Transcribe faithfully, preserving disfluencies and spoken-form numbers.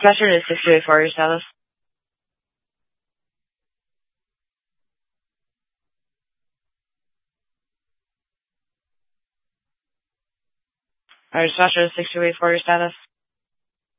Pleasure is six two eight four your status. Alright, Pleasure is six two eight four your status.